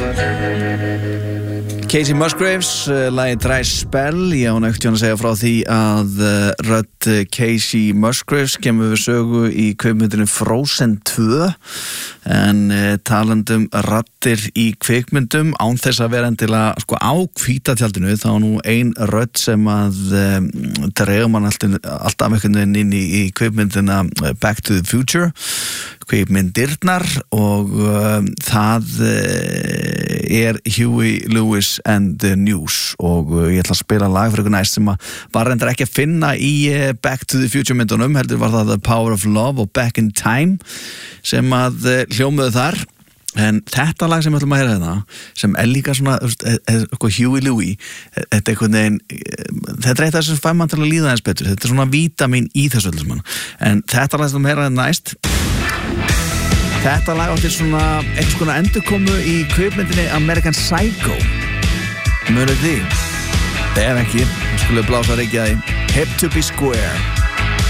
Casey Musgraves, lagið Dry Spell. Ég á nögt að segja frá því að rödd Casey Musgraves kemur við sögu í kvikmyndinu Frozen 2 en talandum raddir í kvikmyndum án þess að vera endilega sko á hvítatjaldinu þá nú ein rödd sem að dregur mann alltaf einhvern veginn inn í kvikmyndina Back to the Future kvikmyndirnar og það Huey Lewis and the News og ég ætla að spila lag fyrir ykkur næst sem að var reyndar ekki að finna í Back to the Future myndunum, heldur var það The Power of Love og Back in Time sem að hljómuðu þar en þetta lag sem við ætlum að heyra þetta sem líka svona Huey Louie þetta einhvern veginn þetta eitt af þessum fær mann til að líða eins betur þetta svona vítamín í þessu öllu saman en þetta lag sem við heyra þetta næst þetta lag átti svona einhvers konar endurkomu í kvikmyndinni American Psycho munið því ef ekki, skulum blása reykja því Hip to be Square